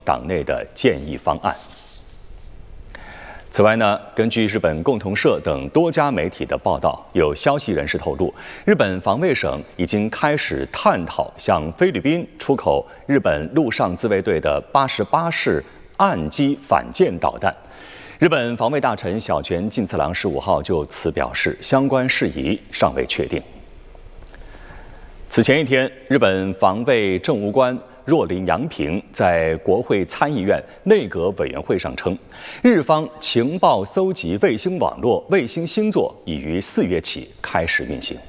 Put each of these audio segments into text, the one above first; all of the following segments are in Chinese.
党内的建议方案。此外呢，根据日本共同社等多家媒体的报道，有消息人士透露，日本防卫省已经开始探讨向菲律宾出口日本陆上自卫队的88式岸基反舰导弹。日本防卫大臣小泉进次郎15号就此表示，相关事宜尚未确定。此前一天，日本防卫政务官若林洋平在国会参议院内阁委员会上称，日方情报搜集卫星网络卫星星座已于4月起开始运行。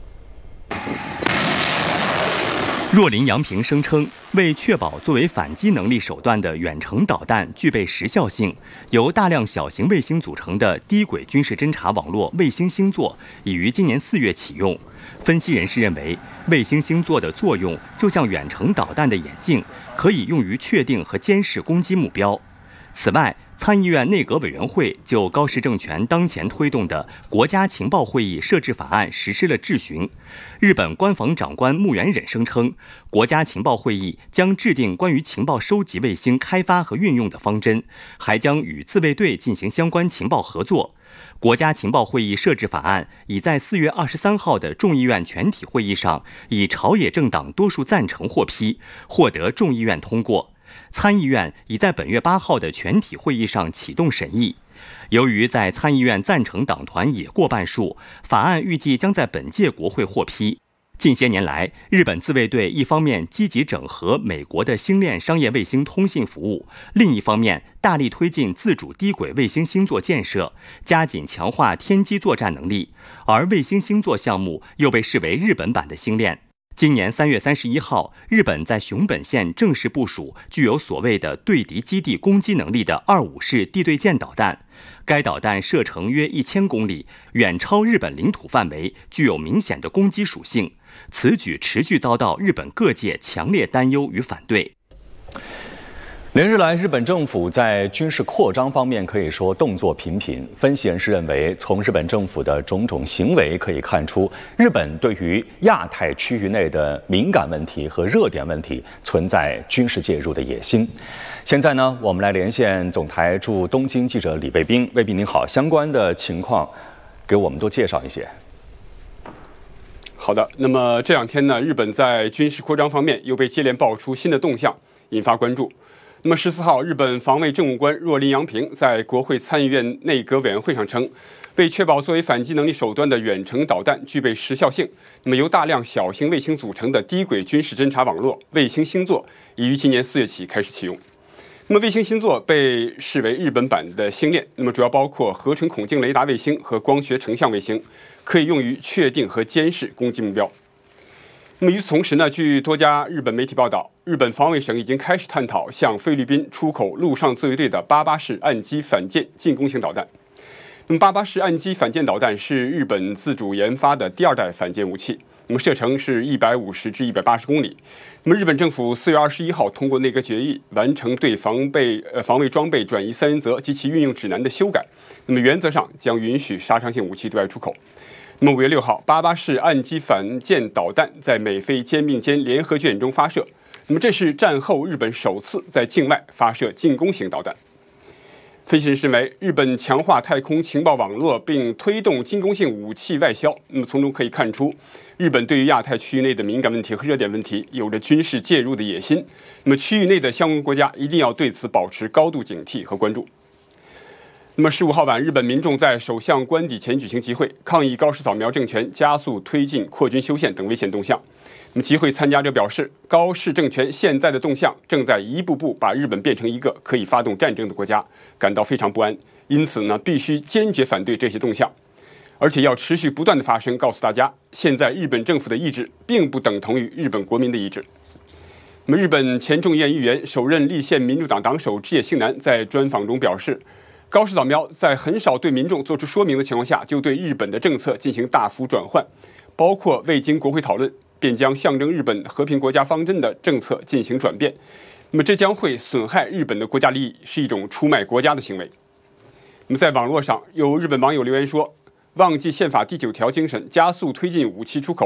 若林洋平声称，为确保作为反击能力手段的远程导弹具备时效性，由大量小型卫星组成的低轨军事侦察网络卫星星座已于今年4月启用。分析人士认为，卫星星座的作用就像远程导弹的眼镜，可以用于确定和监视攻击目标。此外，参议院内阁委员会就高市政权当前推动的国家情报会议设置法案实施了质询。日本官房长官木原忍声称，国家情报会议将制定关于情报收集卫星开发和运用的方针，还将与自卫队进行相关情报合作。国家情报会议设置法案已在4月23号的众议院全体会议上以朝野政党多数赞成获批，获得众议院通过。参议院已在本月8号的全体会议上启动审议。由于在参议院赞成党团也过半数，法案预计将在本届国会获批。近些年来，日本自卫队一方面积极整合美国的星链商业卫星通信服务，另一方面大力推进自主低轨卫星星座建设，加紧强化天基作战能力，而卫星星座项目又被视为日本版的星链。今年3月31号，日本在熊本县正式部署具有所谓的对敌基地攻击能力的25式地对舰导弹。该导弹射程约1000公里，远超日本领土范围，具有明显的攻击属性。此举持续遭到日本各界强烈担忧与反对。 连日来，日本政府在军事扩张方面可以说动作频频。分析人士认为，从日本政府的种种行为可以看出，日本对于亚太区域内的敏感问题和热点问题存在军事介入的野心。现在呢，我们来连线总台驻东京记者李卫兵。卫兵您好，相关的情况给我们多介绍一些。 好的，那么这两天呢，日本在军事扩张方面又被接连爆出新的动向，引发关注。那么14号，日本防卫政务官若林洋平在国会参议院内阁委员会上称，为确保作为反击能力手段的远程导弹具备时效性，那么由大量小型卫星组成的低轨军事侦察网络卫星星座已于今年4月起开始启用。那么卫星星座被视为日本版的星链，那么主要包括合成孔径雷达卫星和光学成像卫星，可以用于确定和监视攻击目标。那么与此同时呢，据多家日本媒体报道，日本防卫省已经开始探讨向菲律宾出口陆上自卫队的88式岸基反舰进攻型导弹。那么88式岸基反舰导弹是日本自主研发的第2代反舰武器，那么射程是150至180公里。那么日本政府4月21号通过内阁决议，完成对防卫装备转移3原则及其运用指南的修改。那么原则上将允许杀伤性武器对外出口。那么5月6号，88式岸基反舰导弹在美菲肩并肩联合军演中发射。那么这是战后日本首次在境外发射进攻型导弹。分析人士认为，日本强化太空情报网络并推动进攻性武器外销，那么从中可以看出，日本对于亚太区域内的敏感问题和热点问题有着军事介入的野心。那么区域内的相关国家一定要对此保持高度警惕和关注。那么15号晚，日本民众在首相官邸前举行集会，抗议高市早苗政权加速推进扩军修宪等危险动向。那么集会参加者表示，高市政权现在的动向正在一步步把日本变成一个可以发动战争的国家，感到非常不安。因此呢，必须坚决反对这些动向，而且要持续不断的发声，告诉大家，现在日本政府的意志并不等同于日本国民的意志。那么日本前众议院议员、首任立宪民主党党首枝野幸男在专访中表示，高市早苗在很少对民众做出说明的情况下，就对日本的政策进行大幅转换，包括未经国会讨论便将象征日本和平国家方针的政策进行转变。那么这将会损害日本的国家利益，是一种出卖国家的行为。那么在网络上，有日本网友留言说，忘记宪法第9条精神，加速推进武器出口，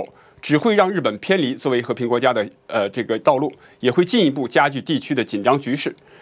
只会让日本偏离作为和平国家的这个道路，也会进一步加剧地区的紧张局势。